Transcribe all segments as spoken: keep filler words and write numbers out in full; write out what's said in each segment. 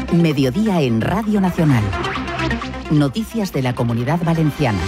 Mediodía en Radio Nacional. Noticias de la Comunidad Valenciana.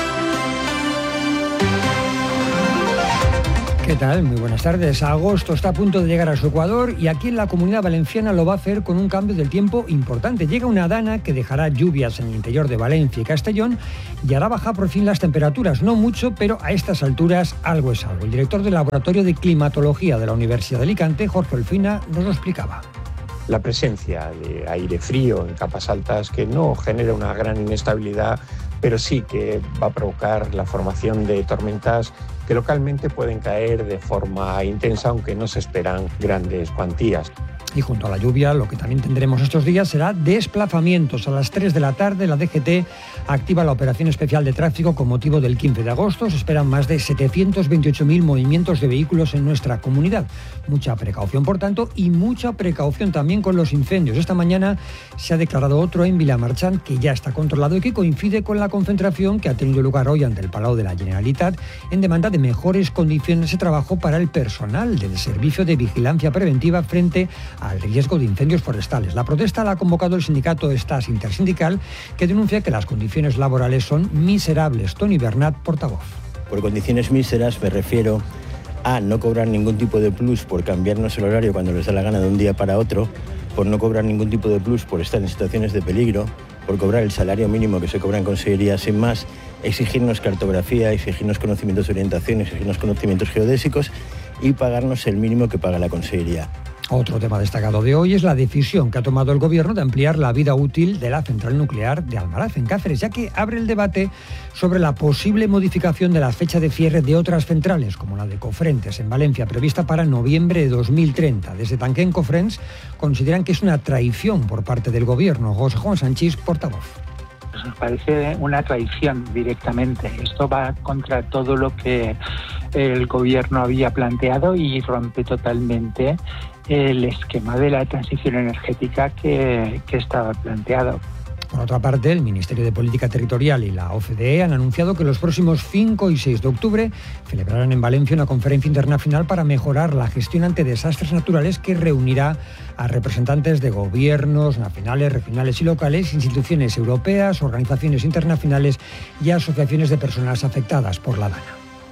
¿Qué tal? Muy buenas tardes. Agosto está a punto de llegar a su Ecuador y aquí en la Comunidad Valenciana lo va a hacer con un cambio del tiempo importante. Llega una dana que dejará lluvias en el interior de Valencia y Castellón y hará bajar por fin las temperaturas. No mucho, pero a estas alturas algo es algo. El director del Laboratorio de Climatología de la Universidad de Alicante, Jorge Olfina, nos lo explicaba. La presencia de aire frío en capas altas que no genera una gran inestabilidad, pero sí que va a provocar la formación de tormentas que localmente pueden caer de forma intensa, aunque no se esperan grandes cuantías. Y junto a la lluvia, lo que también tendremos estos días será desplazamientos. A las tres de la tarde, la D G T activa la operación especial de tráfico con motivo del quince de agosto. Se esperan más de setecientos veintiocho mil movimientos de vehículos en nuestra comunidad. Mucha precaución, por tanto, y mucha precaución también con los incendios. Esta mañana se ha declarado otro en Vilamarchant que ya está controlado y que coincide con la concentración que ha tenido lugar hoy ante el Palau de la Generalitat en demanda de mejores condiciones de trabajo para el personal del Servicio de Vigilancia Preventiva frente al riesgo de incendios forestales. La protesta la ha convocado el sindicato Stas Intersindical, que denuncia que las condiciones laborales son miserables. Toni Bernat, portavoz. Por condiciones míseras me refiero a no cobrar ningún tipo de plus por cambiarnos el horario cuando les da la gana de un día para otro, por no cobrar ningún tipo de plus por estar en situaciones de peligro, por cobrar el salario mínimo que se cobra en consejería sin más, exigirnos cartografía, exigirnos conocimientos de orientación, exigirnos conocimientos geodésicos y pagarnos el mínimo que paga la consejería. Otro tema destacado de hoy es la decisión que ha tomado el Gobierno de ampliar la vida útil de la central nuclear de Almaraz, en Cáceres, ya que abre el debate sobre la posible modificación de la fecha de cierre de otras centrales, como la de Cofrentes, en Valencia, prevista para noviembre de dos mil treinta. Desde Tanquén Cofrents consideran que es una traición por parte del Gobierno. José Juan Sanchís, portavoz. Nos parece una traición directamente. Esto va contra todo lo que el Gobierno había planteado y rompe totalmente el esquema de la transición energética que, que estaba planteado. Por otra parte, el Ministerio de Política Territorial y la O C D E han anunciado que los próximos cinco y seis de octubre celebrarán en Valencia una conferencia internacional para mejorar la gestión ante desastres naturales que reunirá a representantes de gobiernos nacionales, regionales y locales, instituciones europeas, organizaciones internacionales y asociaciones de personas afectadas por la dana.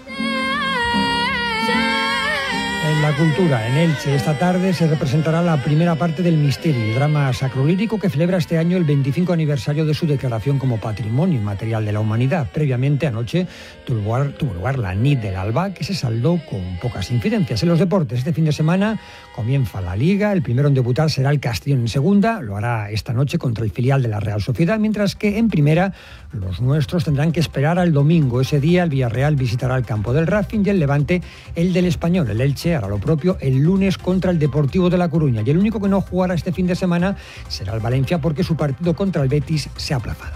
En la cultura, en Elche, esta tarde se representará la primera parte del Misterio, el drama sacrolírico que celebra este año el veinticinco aniversario de su declaración como Patrimonio Inmaterial de la Humanidad. Previamente, anoche, tuvo lugar, tuvo lugar la Nit del Alba, que se saldó con pocas incidencias. En los deportes, este fin de semana comienza la Liga. El primero en debutar será el Castellón en segunda. Lo hará esta noche contra el filial de la Real Sociedad, mientras que en primera los nuestros tendrán que esperar al domingo. Ese día el Villarreal visitará el campo del Racing y el Levante el del Español. El Elche hará lo propio el lunes contra el Deportivo de La Coruña. Y el único que no jugará este fin de semana será el Valencia porque su partido contra el Betis se ha aplazado.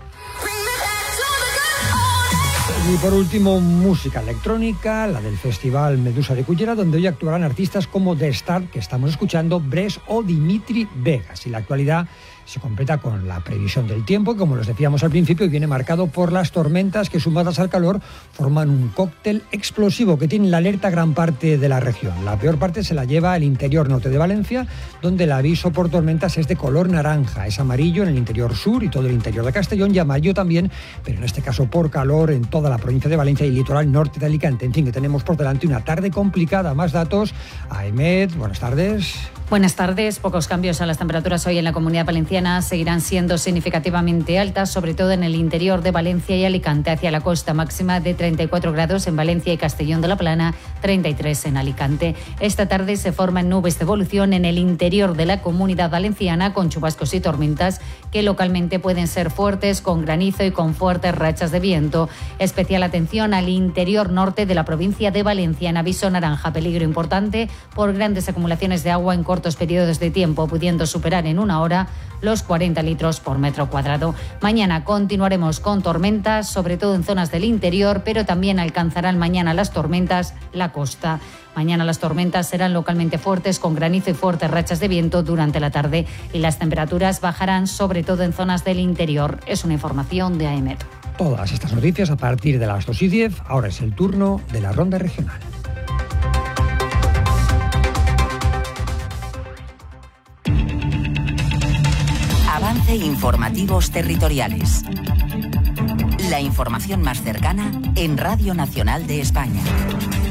Y por último, música electrónica, la del Festival Medusa de Cullera, donde hoy actuarán artistas como The Star, que estamos escuchando, Bres o Dimitri Vegas. Y la actualidad se completa con la previsión del tiempo, que como les decíamos al principio, viene marcado por las tormentas que, sumadas al calor, forman un cóctel explosivo que tiene la alerta gran parte de la región. La peor parte se la lleva el interior norte de Valencia, donde el aviso por tormentas es de color naranja. Es amarillo en el interior sur y todo el interior de Castellón, y amarillo también, pero en este caso por calor, en toda la provincia de Valencia y litoral norte de Alicante. En fin, que tenemos por delante una tarde complicada. Más datos. Ahmed, buenas tardes. Buenas tardes. Pocos cambios a las temperaturas hoy en la Comunidad Valenciana. Seguirán siendo significativamente altas, sobre todo en el interior de Valencia y Alicante. Hacia la costa, máxima de treinta y cuatro grados en Valencia y Castellón de la Plana, treinta y tres en Alicante. Esta tarde se forman nubes de evolución en el interior de la Comunidad Valenciana, con chubascos y tormentas que localmente pueden ser fuertes, con granizo y con fuertes rachas de viento. Especial atención al interior norte de la provincia de Valencia, en aviso naranja, peligro importante por grandes acumulaciones de agua en cortos periodos de tiempo, pudiendo superar en una hora los cuarenta litros por metro cuadrado. Mañana continuaremos con tormentas, sobre todo en zonas del interior, pero también alcanzarán mañana las tormentas la costa. Mañana las tormentas serán localmente fuertes, con granizo y fuertes rachas de viento durante la tarde, y las temperaturas bajarán sobre todo en zonas del interior. Es una información de A E M E T. Todas estas noticias a partir de las dos y diez. Ahora es el turno de la ronda regional. Ofrece informativos territoriales. La información más cercana en Radio Nacional de España.